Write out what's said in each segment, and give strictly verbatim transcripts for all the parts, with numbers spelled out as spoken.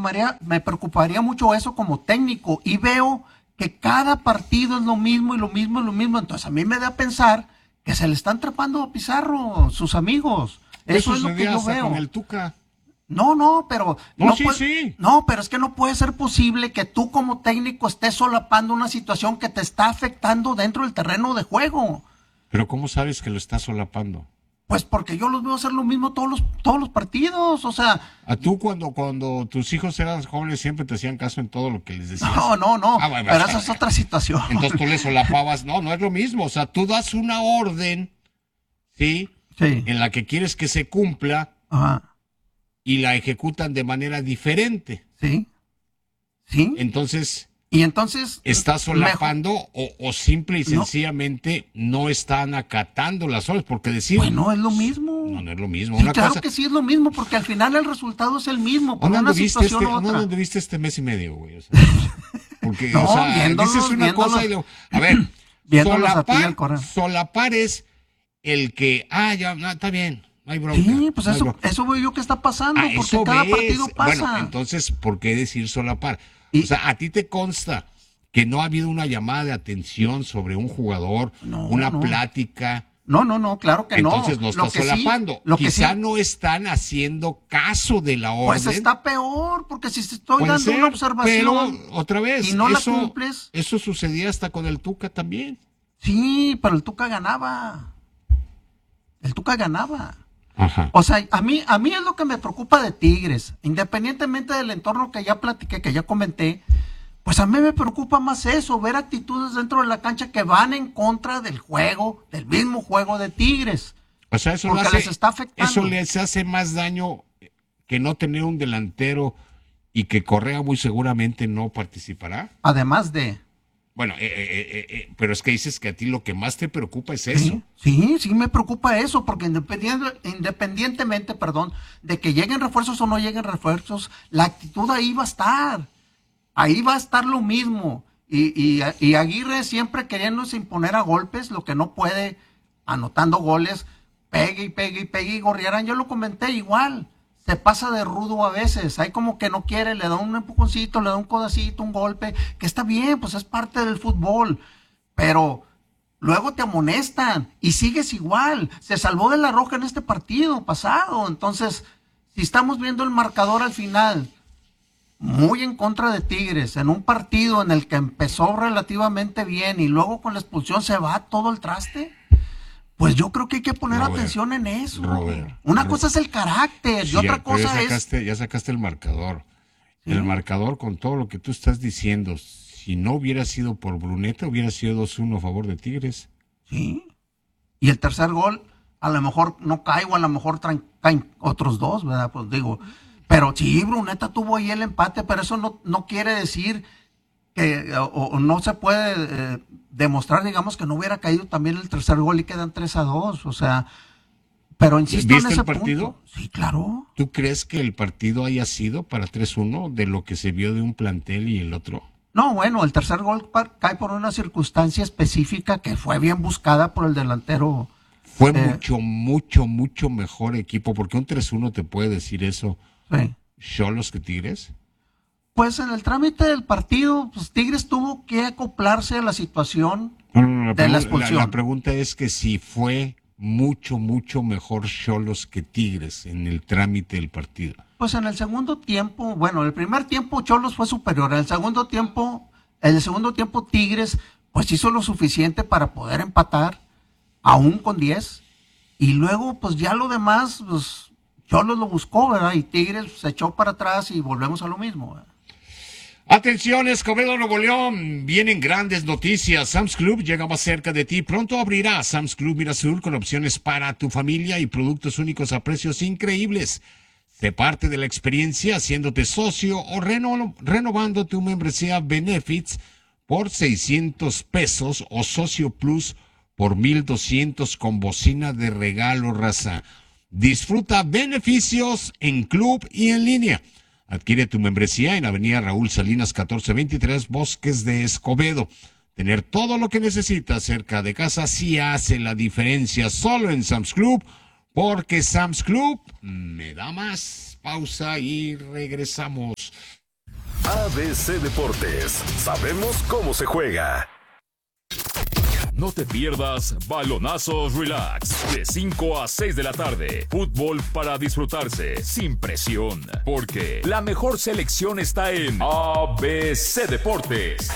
preocuparía, me preocuparía mucho eso como técnico y veo que cada partido es lo mismo y lo mismo y lo mismo. Entonces a mí me da a pensar que se le están trepando a Pizarro, sus amigos. Eso es lo que yo veo. Con el Tuca. No, no, pero no, no, sí, puede, sí. no, pero es que no puede ser posible que tú como técnico estés solapando una situación que te está afectando dentro del terreno de juego. Pero ¿cómo sabes que lo estás solapando? Pues porque yo los veo hacer lo mismo todos los todos los partidos, o sea. A tú cuando cuando tus hijos eran jóvenes siempre te hacían caso en todo lo que les decías. No, no, no, ah, bueno, pero esa es otra situación. Entonces tú les solapabas, no, no es lo mismo, o sea, tú das una orden, ¿sí? Sí. En la que quieres que se cumpla. Ajá. Y la ejecutan de manera diferente. Sí. Sí. Entonces, y entonces ¿estás solapando o, o simple y sencillamente no. no están acatando las órdenes? Porque decir... Bueno, es lo mismo. No, no es lo mismo. Sí, una claro cosa... que sí es lo mismo, porque al final el resultado es el mismo. Por ¿Dónde una anduviste situación este, u otra. ¿dónde anduviste este mes y medio, güey? O sea, porque, no, o sea, viéndolos, dices una viéndolos, cosa y luego... A ver, solapar, solapar es el que... Ah, ya, no, está bien. No hay bronca. Sí, pues no eso, eso veo yo que está pasando, ah, porque cada ves. partido pasa. Bueno, entonces, ¿por qué decir solapar? ¿Y? O sea, ¿a ti te consta que no ha habido una llamada de atención sobre un jugador, no, una no. plática? No, no, no, claro que entonces no. Entonces no está solapando. Sí, lo Quizá que sí, no están haciendo caso de la orden. Pues está peor, porque si te estoy Puede dando ser, una observación pero otra vez, y no eso, la cumples. Eso sucedía hasta con el Tuca también. Sí, pero el Tuca ganaba. El Tuca ganaba. Ajá. O sea, a mí, a mí es lo que me preocupa de Tigres, independientemente del entorno que ya platiqué, que ya comenté, pues a mí me preocupa más eso, ver actitudes dentro de la cancha que van en contra del juego, del mismo juego de Tigres. O sea, eso, porque hace, les está afectando. Eso les hace más daño que no tener un delantero y que Correa muy seguramente no participará. Además de... Bueno, eh, eh, eh, pero es que dices que a ti lo que más te preocupa es eso. Sí, sí, sí me preocupa eso, porque independiente, independientemente, perdón, de que lleguen refuerzos o no lleguen refuerzos, la actitud ahí va a estar, ahí va a estar lo mismo. Y, y, y Aguirre siempre queriéndose imponer a golpes, lo que no puede, anotando goles, pegue y pegue y pegue y Gorriarán, yo lo comenté igual. Se pasa de rudo a veces, hay como que no quiere, le da un empujoncito, le da un codacito, un golpe, que está bien, pues es parte del fútbol, pero luego te amonestan y sigues igual, se salvó de la roja en este partido pasado, entonces, si estamos viendo el marcador al final, muy en contra de Tigres, en un partido en el que empezó relativamente bien y luego con la expulsión se va todo el traste, pues yo creo que hay que poner Robert, atención en eso. Robert, Una Robert. cosa es el carácter sí, y otra ya, cosa ya sacaste, es... Ya sacaste el marcador. ¿Sí? El ¿Sí? marcador con todo lo que tú estás diciendo, si no hubiera sido por Bruneta, hubiera sido dos uno a favor de Tigres. Sí. Y el tercer gol, a lo mejor no cae o a lo mejor traen, caen otros dos, ¿verdad? Pues digo, pero sí, Bruneta tuvo ahí el empate, pero eso no, no quiere decir que o, o no se puede eh, demostrar, digamos, que no hubiera caído también el tercer gol y quedan tres a dos, o sea, pero insisto en ese ¿Viste el partido? punto. Sí, claro. ¿Tú crees que el partido haya sido para tres uno de lo que se vio de un plantel y el otro? No, bueno, el tercer gol cae por una circunstancia específica que fue bien buscada por el delantero. Fue eh, mucho, mucho, mucho mejor equipo, porque un tres uno te puede decir eso. Sí. ¿Xolos que Tigres? Pues en el trámite del partido, pues Tigres tuvo que acoplarse a la situación no, no, no, la de la expulsión. La, la pregunta es que si fue mucho, mucho mejor Xolos que Tigres en el trámite del partido. Pues en el segundo tiempo, bueno, en el primer tiempo Xolos fue superior, en el segundo tiempo, en el segundo tiempo Tigres pues hizo lo suficiente para poder empatar, aún con diez, y luego pues ya lo demás, pues Xolos lo buscó, ¿verdad? Y Tigres se echó para atrás y volvemos a lo mismo, ¿verdad? Atención, Escobedo, Nuevo León, vienen grandes noticias. Sam's Club llega más cerca de ti. Pronto abrirá Sam's Club Mirasur con opciones para tu familia y productos únicos a precios increíbles. Sé parte de la experiencia haciéndote socio o reno, renovando tu membresía Benefits por seiscientos pesos o Socio Plus por mil doscientos con bocina de regalo, raza. Disfruta beneficios en club y en línea. Adquiere tu membresía en Avenida Raúl Salinas catorce veintitrés, Bosques de Escobedo. Tener todo lo que necesitas cerca de casa sí hace la diferencia solo en Sam's Club, porque Sam's Club me da más. Pausa y regresamos. A B C Deportes. Sabemos cómo se juega. No te pierdas Balonazos Relax, de cinco a seis de la tarde. Fútbol para disfrutarse, sin presión. Porque la mejor selección está en A B C Deportes.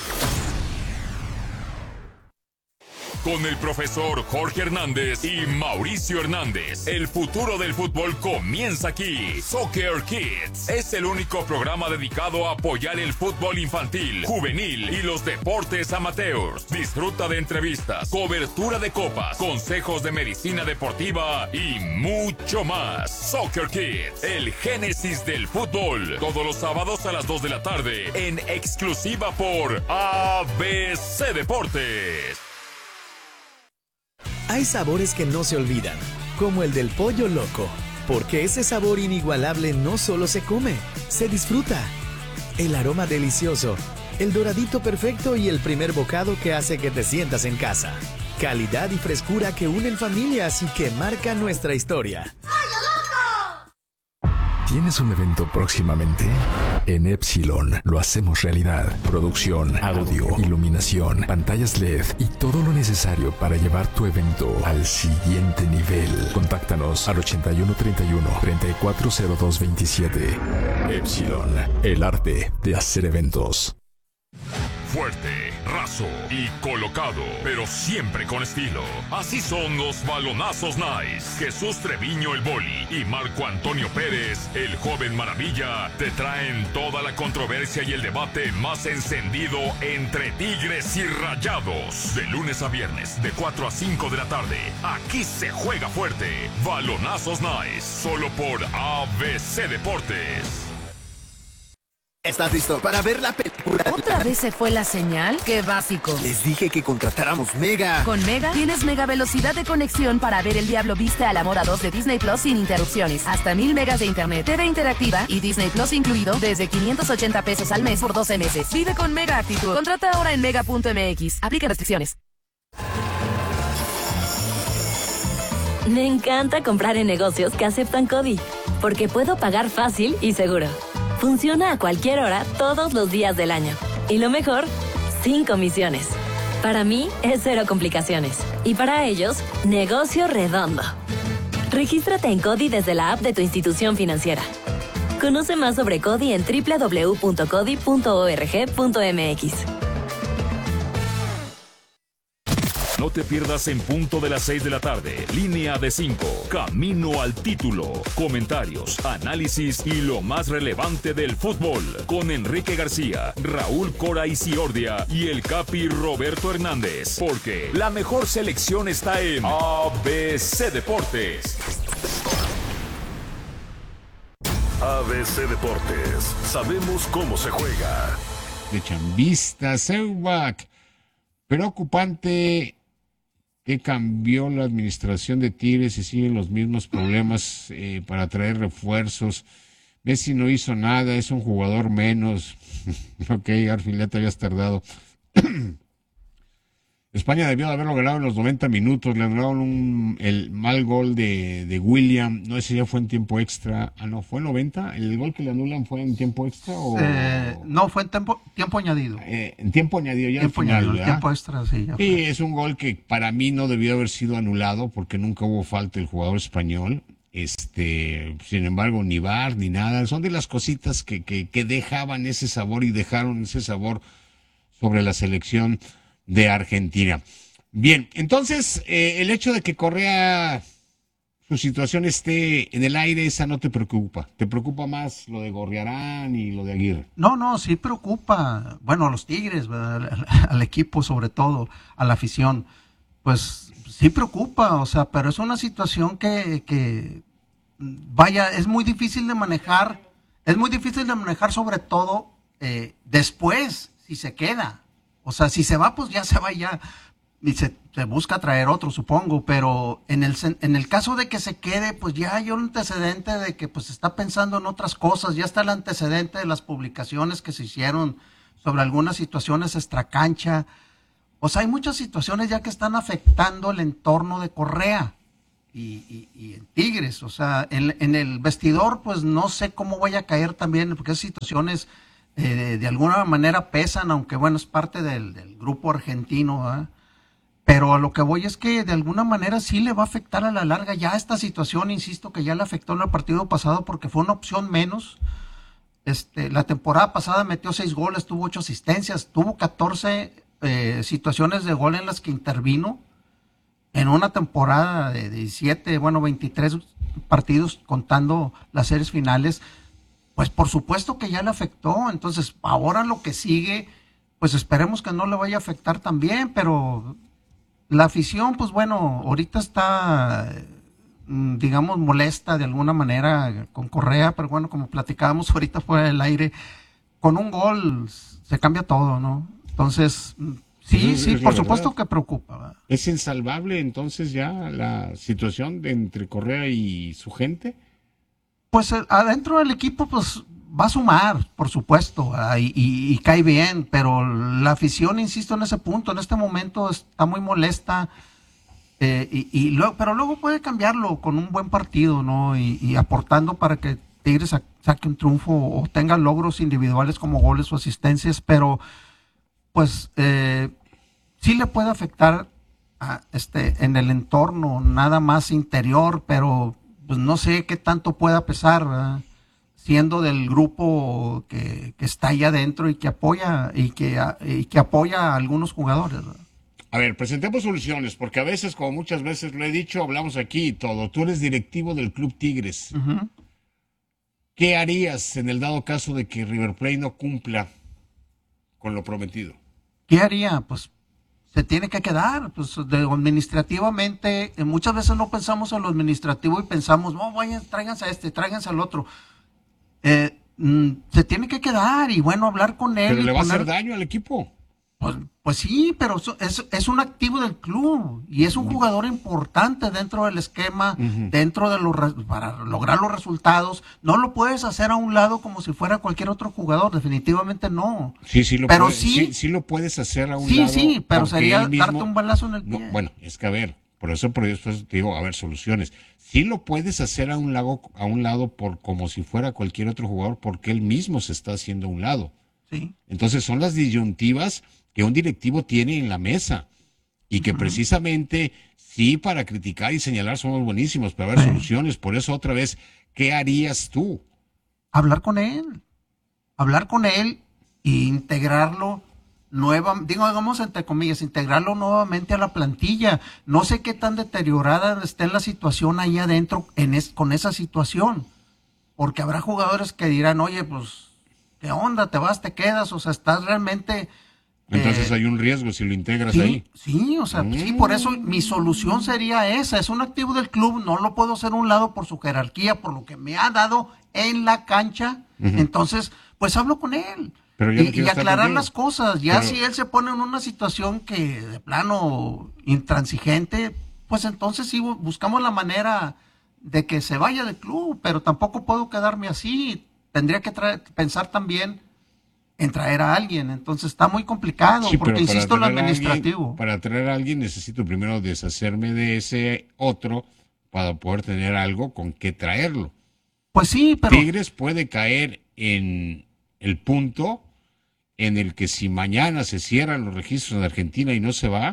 Con el profesor Jorge Hernández y Mauricio Hernández. El futuro del fútbol comienza aquí. Soccer Kids es el único programa dedicado a apoyar el fútbol infantil, juvenil y los deportes amateurs. Disfruta de entrevistas, cobertura de copas, consejos de medicina deportiva y mucho más. Soccer Kids, el génesis del fútbol. Todos los sábados a las dos de la tarde en exclusiva por A B C Deportes. Hay sabores que no se olvidan, como el del pollo loco, porque ese sabor inigualable no solo se come, se disfruta. El aroma delicioso, el doradito perfecto y el primer bocado que hace que te sientas en casa. Calidad y frescura que unen familias y que marcan nuestra historia. ¿Tienes un evento próximamente? En Epsilon lo hacemos realidad. Producción, audio, iluminación, pantallas L E D y todo lo necesario para llevar tu evento al siguiente nivel. Contáctanos al ochenta y uno treinta y uno, treinta y cuatro cero dos veintisiete. Epsilon, el arte de hacer eventos. Fuerte, raso y colocado, pero siempre con estilo. Así son los Balonazos Nice. Jesús Treviño el Boli y Marco Antonio Pérez, el joven maravilla, te traen toda la controversia y el debate más encendido entre Tigres y Rayados. De lunes a viernes, de cuatro a cinco de la tarde. Aquí se juega fuerte. Balonazos Nice, solo por A B C Deportes. ¿Estás listo para ver la película? ¿Otra vez se fue la señal? ¡Qué básico! Les dije que contratáramos Mega. Con Mega tienes mega velocidad de conexión para ver El Diablo Viste a la Moda dos de Disney Plus sin interrupciones. Hasta mil megas de internet, T V interactiva y Disney Plus incluido desde quinientos ochenta pesos al mes por doce meses. Vive con Mega actitud. Contrata ahora en mega punto m x. Aplica restricciones. Me encanta comprar en negocios que aceptan CODI, porque puedo pagar fácil y seguro. Funciona a cualquier hora, todos los días del año. Y lo mejor, sin comisiones. Para mí, es cero complicaciones. Y para ellos, negocio redondo. Regístrate en CODI desde la app de tu institución financiera. Conoce más sobre CODI en doble u doble u doble u punto codi punto org punto m x. No te pierdas en punto de las seis de la tarde. Línea de cinco. Camino al título. Comentarios, análisis y lo más relevante del fútbol. Con Enrique García, Raúl Cora y Ciordia y el Capi Roberto Hernández. Porque la mejor selección está en A B C Deportes. A B C Deportes. Sabemos cómo se juega. De chambista, Seubac. Preocupante que cambió la administración de Tigres y siguen los mismos problemas eh, para traer refuerzos. Messi no hizo nada, es un jugador menos. Ok, Arfil, ya te habías tardado. España debió de haberlo ganado en los noventa minutos, le anularon un, el mal gol de, de William, no sé si ya fue en tiempo extra, ah no, ¿fue en noventa? ¿El gol que le anulan fue en tiempo extra o...? Eh, no, fue en tiempo, tiempo añadido. Eh, en tiempo añadido, ya tiempo al final, añadido, ¿verdad? Tiempo extra, sí. Ya sí, fue. es un gol que para mí no debió haber sido anulado porque nunca hubo falta el jugador español, este, sin embargo, ni V A R ni nada, son de las cositas que, que, que dejaban ese sabor y dejaron ese sabor sobre la selección de Argentina. Bien, entonces, eh, el hecho de que Correa, su situación esté en el aire, esa no te preocupa. ¿Te preocupa más lo de Gorriarán y lo de Aguirre? No, no, sí preocupa. Bueno, a los Tigres, ¿verdad? Al equipo sobre todo, a la afición. Pues sí preocupa, o sea, pero es una situación que, que vaya, es muy difícil de manejar. Es muy difícil de manejar sobre todo eh, después, si se queda. O sea, si se va, pues ya se va ya. Y se, se busca traer otro, supongo. Pero en el, en el caso de que se quede, pues ya hay un antecedente de que pues está pensando en otras cosas. Ya está el antecedente de las publicaciones que se hicieron sobre algunas situaciones extracancha. O sea, hay muchas situaciones ya que están afectando el entorno de Correa y, y, y en Tigres. O sea, en, en el vestidor, pues no sé cómo vaya a caer también, porque esas situaciones eh, de, de alguna manera pesan, aunque bueno, es parte del, del grupo argentino, ¿verdad? Pero a lo que voy es que de alguna manera sí le va a afectar a la larga ya esta situación, insisto que ya le afectó en el partido pasado porque fue una opción menos. Este, la temporada pasada metió seis goles, tuvo ocho asistencias, tuvo catorce eh, situaciones de gol en las que intervino en una temporada de diecisiete, bueno, veintitrés partidos contando las series finales. Pues por supuesto que ya le afectó, entonces ahora lo que sigue, pues esperemos que no le vaya a afectar también, pero la afición, pues bueno, ahorita está, digamos, molesta de alguna manera con Correa, pero bueno, como platicábamos ahorita fuera del aire, con un gol se cambia todo, ¿no? Entonces, sí, es, sí, es por supuesto que preocupa, ¿verdad? ¿Es insalvable entonces ya la situación de entre Correa y su gente? Pues adentro del equipo, pues va a sumar, por supuesto, y, y, y cae bien, pero la afición, insisto en ese punto, en este momento está muy molesta, eh, y, y luego, pero luego puede cambiarlo con un buen partido, ¿no? Y, y aportando para que Tigres saque un triunfo o tenga logros individuales como goles o asistencias, pero pues eh, sí le puede afectar a, este, en el entorno, nada más interior, pero pues no sé qué tanto pueda pesar, ¿verdad? Siendo del grupo que, que está ahí adentro y que apoya y que, y que apoya a algunos jugadores, ¿verdad? A ver, presentemos soluciones, porque a veces, como muchas veces lo he dicho, hablamos aquí y todo. Tú eres directivo del Club Tigres. Uh-huh. ¿Qué harías en el dado caso de que River Plate no cumpla con lo prometido? ¿Qué haría? Pues se tiene que quedar, pues de, administrativamente, eh, muchas veces no pensamos en lo administrativo y pensamos, no, vayan, tráiganse a este, tráiganse al otro. Eh, mm, se tiene que quedar y bueno, hablar con él. Pero y le va poner, a hacer daño al equipo. Pues, pues sí, pero es, es un activo del club y es un uh-huh. jugador importante dentro del esquema, uh-huh. dentro de los, para lograr los resultados. No lo puedes hacer a un lado como si fuera cualquier otro jugador, definitivamente no. Sí, sí lo, pero puede, sí, sí, sí lo puedes hacer a un sí, lado. Sí, sí, pero sería mismo, darte un balazo en el pie. No, bueno, es que a ver, por eso, por eso te digo, a ver, soluciones. Sí lo puedes hacer a un lado, a un lado por como si fuera cualquier otro jugador, porque él mismo se está haciendo a un lado. Sí. Entonces son las disyuntivas que un directivo tiene en la mesa y que uh-huh. precisamente sí, para criticar y señalar somos buenísimos, pero haber sí. soluciones. Por eso otra vez, ¿qué harías tú? Hablar con él, hablar con él e integrarlo nueva, digo, digamos entre comillas, integrarlo nuevamente a la plantilla. No sé qué tan deteriorada esté la situación ahí adentro en es, con esa situación, porque habrá jugadores que dirán, oye, pues, ¿qué onda? ¿Te vas, te quedas? O sea, estás realmente... Entonces eh, hay un riesgo si lo integras sí, ahí. Sí, o sea, mm. sí, por eso mi solución sería esa. Es un activo del club, no lo puedo hacer a un lado por su jerarquía, por lo que me ha dado en la cancha. Uh-huh. Entonces, pues hablo con él. Pero yo no y, y aclarar contigo. las cosas. Ya Pero... si él se pone en una situación que de plano intransigente, pues entonces sí buscamos la manera de que se vaya del club, pero tampoco puedo quedarme así. Tendría que traer, pensar también en traer a alguien, entonces está muy complicado, sí, porque insisto en lo administrativo. Alguien, para traer a alguien necesito primero deshacerme de ese otro para poder tener algo con qué traerlo. Pues sí, pero... Tigres puede caer en el punto en el que si mañana se cierran los registros en Argentina y no se va,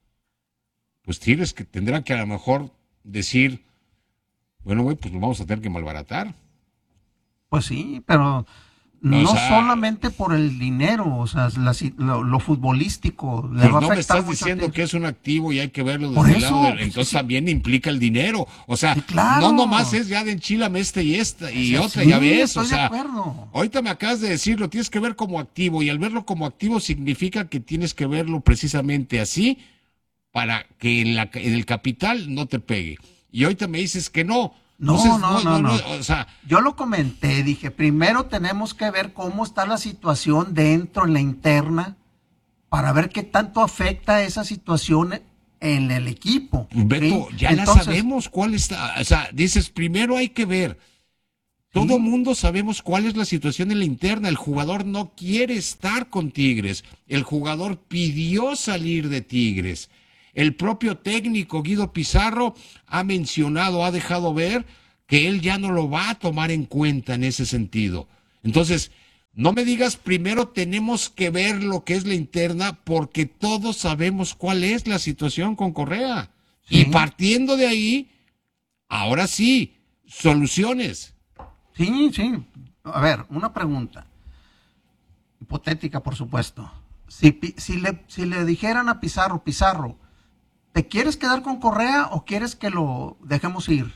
pues Tigres que tendrá que a lo mejor decir, bueno, güey, pues lo vamos a tener que malbaratar. Pues sí, pero... No, no sea, solamente por el dinero, o sea, la, lo, lo futbolístico. Le pues va no a me estás diciendo que es un activo y hay que verlo desde el lado del, entonces sí. También implica el dinero. O sea, sí, claro. No nomás es ya de enchilame este y esta y sí, otra, ya ves. O sea, ahorita me acabas de decirlo, tienes que ver como activo y al verlo como activo significa que tienes que verlo precisamente así para que en, la, en el capital no te pegue. Y ahorita me dices que no. No, Entonces, no, no, no, no. O sea, yo lo comenté, dije, primero tenemos que ver cómo está la situación dentro, en la interna, para ver qué tanto afecta esa situación en el equipo. Beto, ¿sí? Ya Entonces, la sabemos cuál está, o sea, dices, primero hay que ver. Todo ¿sí? mundo sabemos cuál es la situación en la interna. El jugador no quiere estar con Tigres. El jugador pidió salir de Tigres. El propio técnico Guido Pizarro ha mencionado, ha dejado ver que él ya no lo va a tomar en cuenta en ese sentido. Entonces, No me digas primero tenemos que ver lo que es la interna, porque todos sabemos cuál es la situación con Correa. Sí. Y partiendo de ahí, ahora sí, soluciones. Sí, sí. A ver, una pregunta. Hipotética, por supuesto. Si, si, le, si le dijeran a Pizarro, Pizarro, ¿te quieres quedar con Correa o quieres que lo dejemos ir?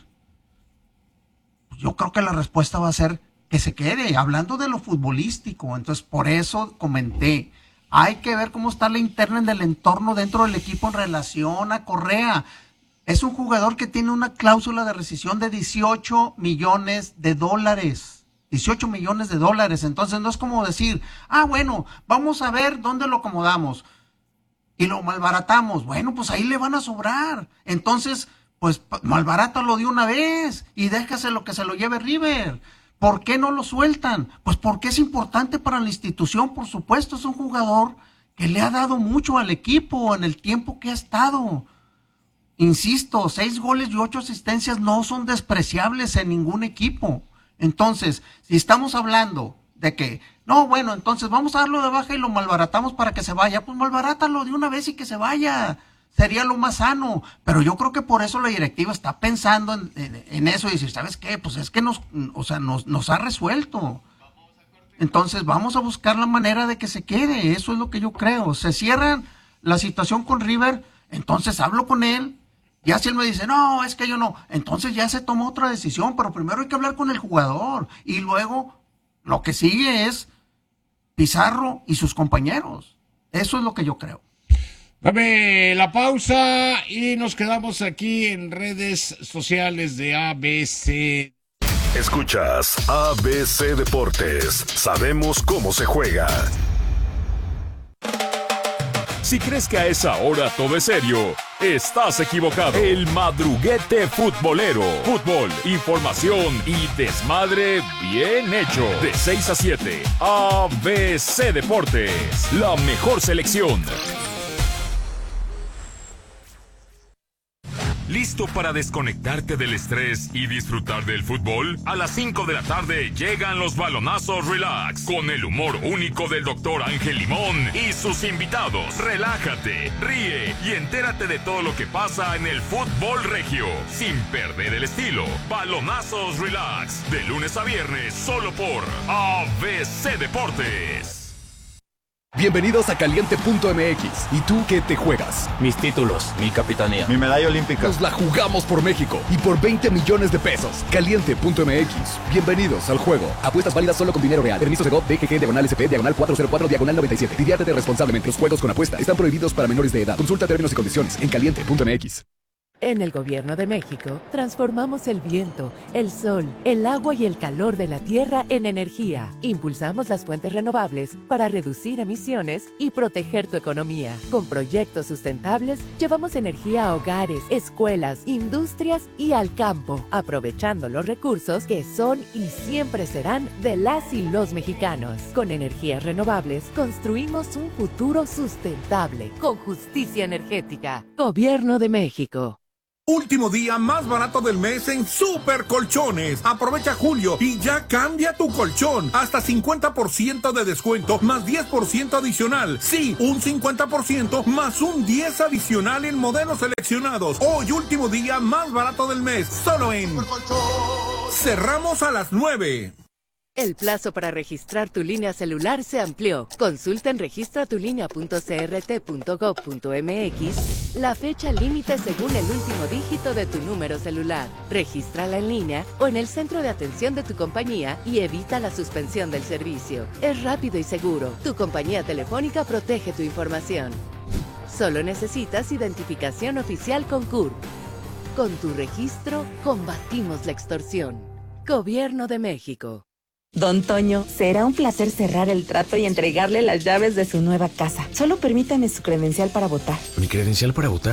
Pues yo creo que la respuesta va a ser que se quede, hablando de lo futbolístico. Entonces, por eso comenté, hay que ver cómo está la interna en el entorno dentro del equipo en relación a Correa. Es un jugador que tiene una cláusula de rescisión de dieciocho millones de dólares. dieciocho millones de dólares. Entonces, no es como decir, ah, bueno, vamos a ver dónde lo acomodamos y lo malbaratamos. Bueno, pues ahí le van a sobrar. Entonces, pues malbarátalo de una vez y déjaselo que se lo lleve River. ¿Por qué no lo sueltan? Pues porque es importante para la institución, por supuesto. Es un jugador que le ha dado mucho al equipo en el tiempo que ha estado. Insisto, seis goles y ocho asistencias no son despreciables en ningún equipo. Entonces, si estamos hablando de que, no, bueno, entonces vamos a darlo de baja y lo malbaratamos para que se vaya, pues malbarátalo de una vez y que se vaya. Sería lo más sano, pero yo creo que por eso la directiva está pensando en, en, en eso y decir, ¿sabes qué? Pues es que nos, o sea, nos, nos ha resuelto. Entonces vamos a buscar la manera de que se quede, eso es lo que yo creo. Se cierra la situación con River, entonces hablo con él, ya si él me dice, no, es que yo no, entonces ya se tomó otra decisión, pero primero hay que hablar con el jugador y luego lo que sigue es Pizarro y sus compañeros. Eso es lo que yo creo. Dame la pausa y nos quedamos aquí en redes sociales de A B C. Escuchas A B C Deportes. Sabemos cómo se juega. Si crees que a esa hora todo es serio, estás equivocado. El madruguete futbolero. Fútbol, información y desmadre bien hecho. De seis a siete, A B C Deportes. La mejor selección. ¿Listo para desconectarte del estrés y disfrutar del fútbol? A las cinco de la tarde llegan los balonazos relax, con el humor único del doctor Ángel Limón y sus invitados. Relájate, ríe y entérate de todo lo que pasa en el fútbol regio, sin perder el estilo. Balonazos relax, de lunes a viernes, solo por A B C Deportes. Bienvenidos a Caliente punto M X. ¿Y tú qué te juegas? Mis títulos, mi capitanía, mi medalla olímpica. Nos la jugamos por México y por veinte millones de pesos. Caliente punto M X. Bienvenidos al juego. Apuestas válidas solo con dinero real. Permiso Segov, D G G, diagonal S P, diagonal cuatro cero cuatro, diagonal noventa y siete. Diviértete responsablemente. Los juegos con apuesta están prohibidos para menores de edad. Consulta términos y condiciones en Caliente punto M X. En el Gobierno de México, transformamos el viento, el sol, el agua y el calor de la tierra en energía. Impulsamos las fuentes renovables para reducir emisiones y proteger tu economía. Con proyectos sustentables, llevamos energía a hogares, escuelas, industrias y al campo, aprovechando los recursos que son y siempre serán de las y los mexicanos. Con energías renovables, construimos un futuro sustentable, con justicia energética. Gobierno de México. Último día más barato del mes en Super Colchones. Aprovecha julio y ya cambia tu colchón. Hasta cincuenta por ciento de descuento más diez por ciento adicional. Sí, un cincuenta por ciento más un diez por ciento adicional en modelos seleccionados. Hoy último día más barato del mes. Solo en Super Colchón. Cerramos a las nueve. El plazo para registrar tu línea celular se amplió. Consulta en registra tu línea punto c r t punto gov punto m x la fecha límite según el último dígito de tu número celular. Regístrala en línea o en el centro de atención de tu compañía y evita la suspensión del servicio. Es rápido y seguro. Tu compañía telefónica protege tu información. Solo necesitas identificación oficial con C U R P. Con tu registro, combatimos la extorsión. Gobierno de México. Don Toño, será un placer cerrar el trato y entregarle las llaves de su nueva casa. Solo permítame su credencial para votar. ¿Mi credencial para votar?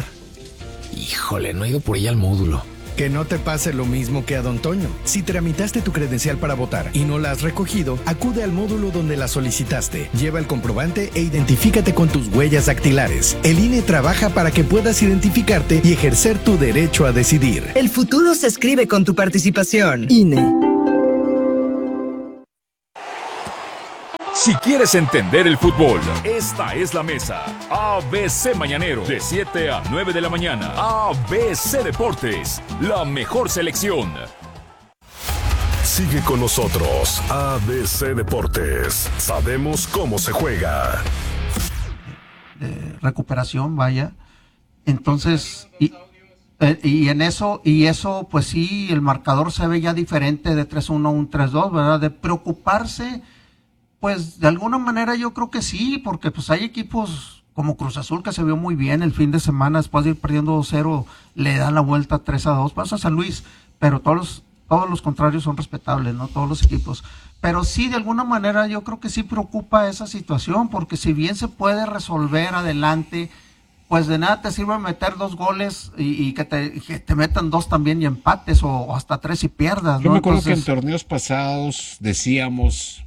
Híjole, no he ido por ella al módulo. Que no te pase lo mismo que a Don Toño. Si tramitaste tu credencial para votar y no la has recogido, acude al módulo donde la solicitaste. Lleva el comprobante e identifícate con tus huellas dactilares. El I N E trabaja para que puedas identificarte y ejercer tu derecho a decidir. El futuro se escribe con tu participación. I N E. Si quieres entender el fútbol, esta es la mesa. A B C Mañanero, de siete a nueve de la mañana. A B C Deportes, la mejor selección. Sigue con nosotros, A B C Deportes. Sabemos cómo se juega. De recuperación, vaya. Entonces, y, eh, y en eso, y eso, pues sí, el marcador se ve ya diferente de tres uno a un tres dos, ¿verdad? De preocuparse, pues de alguna manera yo creo que sí, porque pues hay equipos como Cruz Azul que se vio muy bien el fin de semana, después de ir perdiendo dos cero, le dan la vuelta tres a dos, pasa a San Luis, pero todos los, todos los contrarios son respetables, ¿no? Todos los equipos. Pero sí, de alguna manera yo creo que sí preocupa esa situación, porque si bien se puede resolver adelante, pues de nada te sirve meter dos goles y, y que, te, que te metan dos también y empates, o, o hasta tres y pierdas, ¿no? Yo me acuerdo Entonces, que en torneos pasados decíamos,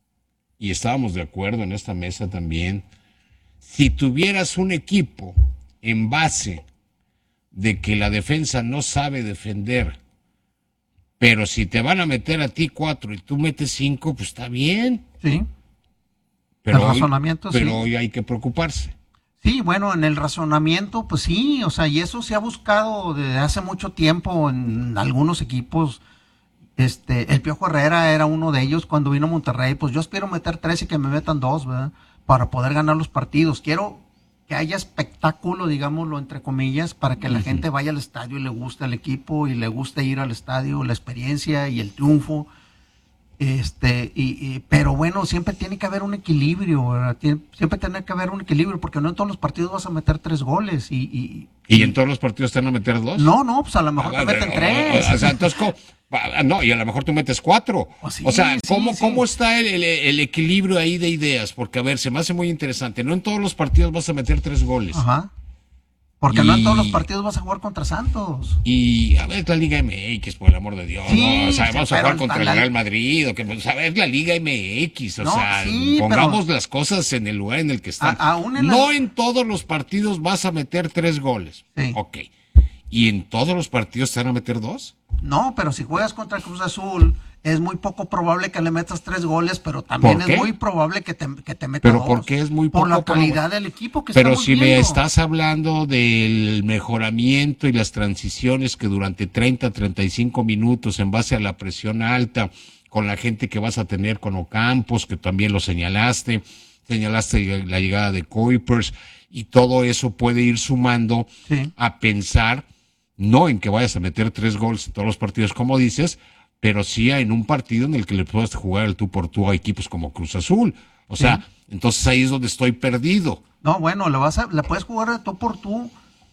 y estábamos de acuerdo en esta mesa también, si tuvieras un equipo en base de que la defensa no sabe defender, pero si te van a meter a ti cuatro y tú metes cinco, pues está bien. Sí. Pero el hoy, razonamiento, pero sí. hoy hay que preocuparse. Sí, bueno, en el razonamiento, pues sí, o sea, y eso se ha buscado desde hace mucho tiempo en algunos equipos. Este, el Piojo Herrera era uno de ellos cuando vino a Monterrey. Pues yo espero meter tres y que me metan dos, ¿verdad? Para poder ganar los partidos. Quiero que haya espectáculo, digámoslo entre comillas, para que la uh-huh. gente vaya al estadio y le guste al equipo y le guste ir al estadio, la experiencia y el triunfo. Este, y, y pero bueno, siempre tiene que haber un equilibrio, ¿verdad? Tiene, siempre tiene que haber un equilibrio, porque no en todos los partidos vas a meter tres goles y... ¿Y, ¿Y en todos los partidos te van a meter dos? No, no, pues a lo mejor ah, te meten tres. O sea, entonces, ¿cómo? No, y a lo mejor tú metes cuatro. Oh, sí, o sea, ¿cómo, sí, sí. ¿cómo está el, el, el equilibrio ahí de ideas? Porque, a ver, se me hace muy interesante. No en todos los partidos vas a meter tres goles. Ajá. Porque y, no en todos los partidos vas a jugar contra Santos. Y a ver, la Liga M X, por el amor de Dios. Sí, ¿no? O sea, vamos a jugar contra el Real Madrid. O que, o sea, es la Liga M X. O no, sea, sí, pongamos pero, las cosas en el lugar en el que están. A, en no la... en todos los partidos vas a meter tres goles. Sí. Ok. ¿Y en todos los partidos te van a meter dos? No, pero si juegas contra Cruz Azul, es muy poco probable que le metas tres goles, pero también es muy probable que te, que te metas ¿Pero dos. ¿Pero por qué es muy poco Por la calidad probable? del equipo que Pero estamos si viendo. me estás hablando del mejoramiento y las transiciones que durante treinta, treinta y cinco minutos, en base a la presión alta, con la gente que vas a tener con Ocampos, que también lo señalaste, señalaste la llegada de Kuipers, y todo eso puede ir sumando sí. a pensar, no en que vayas a meter tres goles en todos los partidos, como dices, pero sí en un partido en el que le puedas jugar el tú por tú a equipos como Cruz Azul. O sea, sí. entonces ahí es donde estoy perdido. No, bueno, le vas a, le puedes jugar de tú por tú,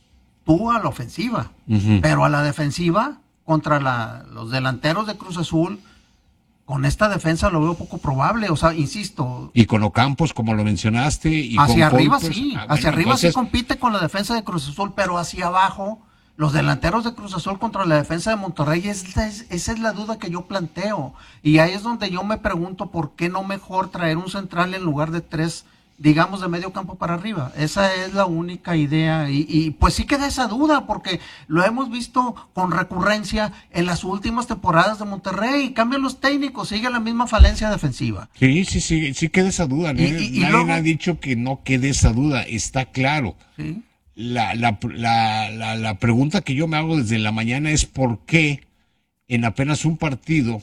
tú a la ofensiva, uh-huh. pero a la defensiva, contra la, los delanteros de Cruz Azul, con esta defensa lo veo poco probable, o sea, insisto. Y con Ocampos, como lo mencionaste. Y hacia con arriba Kuipers, sí, ah, hacia bueno, arriba entonces... sí compite con la defensa de Cruz Azul, pero hacia abajo... Los delanteros de Cruz Azul contra la defensa de Monterrey, esa es, esa es la duda que yo planteo. Y ahí es donde yo me pregunto por qué no mejor traer un central en lugar de tres, digamos, de medio campo para arriba. Esa es la única idea. Y, y pues sí queda esa duda, porque lo hemos visto con recurrencia en las últimas temporadas de Monterrey. Cambian los técnicos, sigue la misma falencia defensiva. Sí, sí, sí, sí queda esa duda. Y, y, Nadie y luego... ha dicho que no quede esa duda, está claro. Sí. La, la, la, la, la pregunta que yo me hago desde la mañana es por qué en apenas un partido,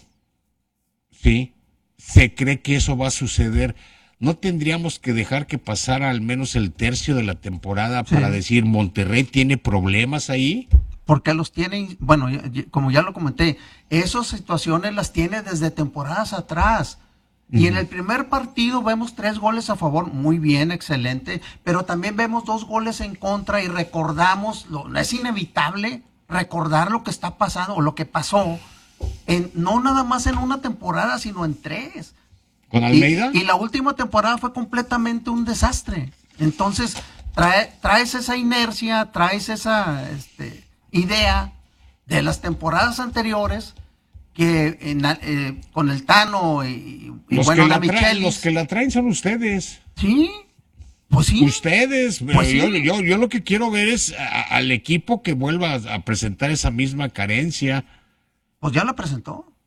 ¿sí?, se cree que eso va a suceder. ¿No tendríamos que dejar que pasara al menos el tercio de la temporada sí. para decir Monterrey tiene problemas ahí? Porque los tiene, bueno, como ya lo comenté, esas situaciones las tiene desde temporadas atrás. Y uh-huh. en el primer partido vemos tres goles a favor, muy bien, excelente, pero también vemos dos goles en contra y recordamos, lo, es inevitable recordar lo que está pasando o lo que pasó, en, no nada más en una temporada, sino en tres. ¿Con Almeida? Y, y la última temporada fue completamente un desastre. Entonces, trae, traes esa inercia, traes esa este, idea de las temporadas anteriores, que en, eh, con el Tano y, y los bueno, que la la traen, los que la traen son ustedes. Sí, pues sí. Ustedes, pues yo, sí. yo, yo lo que quiero ver es a, al equipo que vuelva a, a presentar esa misma carencia. Pues ya la presentó.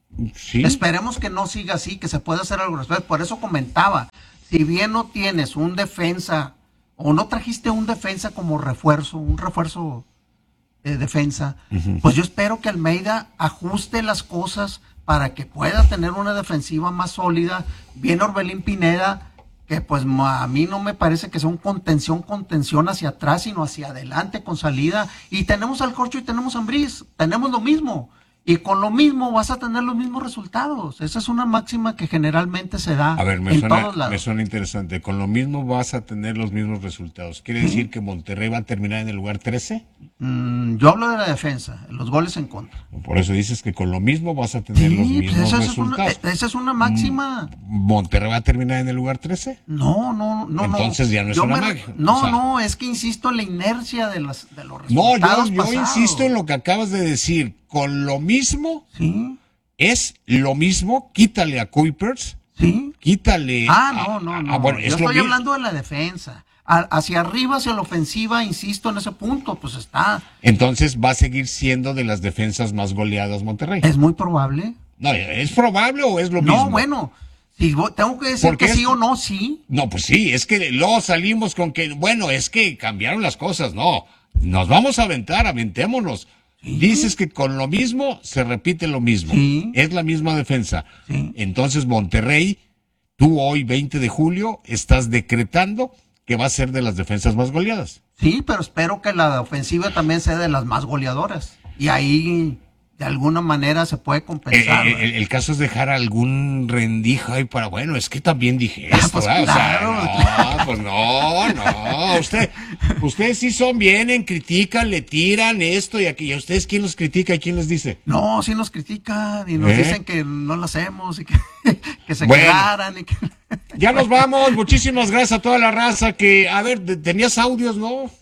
Sí. Esperemos que no siga así, que se pueda hacer algo al respecto. Por eso comentaba, si bien no tienes un defensa, o no trajiste un defensa como refuerzo, un refuerzo de defensa, uh-huh. pues yo espero que Almeida ajuste las cosas para que pueda tener una defensiva más sólida. Viene Orbelín Pineda, que pues a mí no me parece que sea un contención, contención hacia atrás, sino hacia adelante con salida. Y tenemos al Corcho y tenemos a Ambriz, tenemos lo mismo. Y con lo mismo vas a tener los mismos resultados. Esa es una máxima que generalmente se da a ver, me en suena, todos lados. Me suena interesante. Con lo mismo vas a tener los mismos resultados. ¿Quiere ¿Sí? decir que Monterrey va a terminar en el lugar trece? Mm, yo hablo de la defensa, los goles en contra. Por eso dices que con lo mismo vas a tener sí, los mismos pues esa resultados. Es una, esa es una máxima. ¿Monterrey va a terminar en el lugar trece? No, no, no. Entonces no. ya no es yo una me, máquina. No, o sea, no, es que insisto en la inercia de, las, de los resultados. No, yo, yo pasados. insisto en lo que acabas de decir. Con lo mismo, sí. es lo mismo, quítale a Kuipers, sí. quítale... Ah, no, no, no, a, bueno, yo es estoy lo hablando de la defensa, a, hacia arriba, hacia la ofensiva, insisto en ese punto, pues está... Entonces va a seguir siendo de las defensas más goleadas Monterrey. Es muy probable. No, ¿es probable o es lo mismo? No, bueno... Si tengo que decir que es... sí o no, sí. No, pues sí, es que luego salimos con que, bueno, es que cambiaron las cosas, no, nos vamos a aventar, aventémonos. ¿Sí? Dices que con lo mismo se repite lo mismo. ¿Sí? Es la misma defensa. ¿Sí? Entonces, Monterrey, tú hoy, veinte de julio, estás decretando que va a ser de las defensas más goleadas. Sí, pero espero que la ofensiva también sea de las más goleadoras. Y ahí, de alguna manera, se puede compensar. Eh, el, el caso es dejar algún rendijo ahí para, bueno, es que también dije esto, pues ¿verdad? Claro. O sea, no, pues no, no. Usted, ustedes sí son, vienen, critican, le tiran esto y aquello. ¿Ustedes quién los critica y quién les dice? No, sí nos critican y nos ¿Eh? dicen que no lo hacemos y que, que se bueno, quedaran. Y que... Ya nos vamos. Muchísimas gracias a toda la raza que, a ver, tenías audios, ¿no?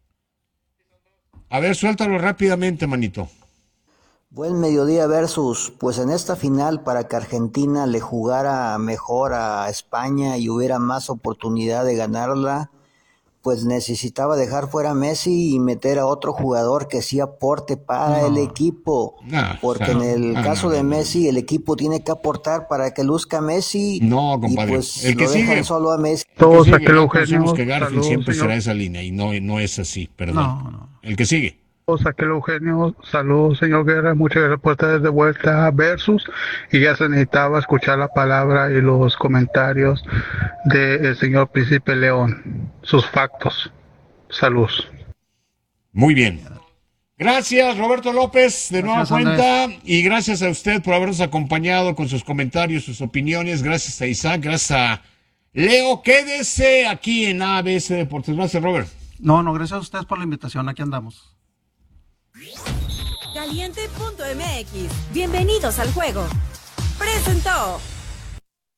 A ver, suéltalo rápidamente, manito. Buen mediodía versus, pues en esta final para que Argentina le jugara mejor a España y hubiera más oportunidad de ganarla, pues necesitaba dejar fuera a Messi y meter a otro jugador que sí aporte para no, el equipo, no, porque no, en el no, caso no, de no, Messi el equipo tiene que aportar para que luzca Messi. No, compadre, y pues el que lo sigue dejan solo a Messi. Todos aquel Eugenio, que Garfield siempre será esa línea y no, no es así, perdón. No, no. El que sigue. Aquel Eugenio, saludos señor Guerra, muchas gracias por estar de vuelta a Versus, y ya se necesitaba escuchar la palabra y los comentarios del señor Príncipe León, sus factos. Saludos. Muy bien. Gracias Roberto López, de nueva cuenta, y gracias a usted por habernos acompañado con sus comentarios, sus opiniones. Gracias a Isaac, gracias a Leo. Quédese aquí en A B C Deportes. Gracias, Robert. No, no, gracias a ustedes por la invitación, aquí andamos. Caliente punto M X. Bienvenidos al juego. Presentó.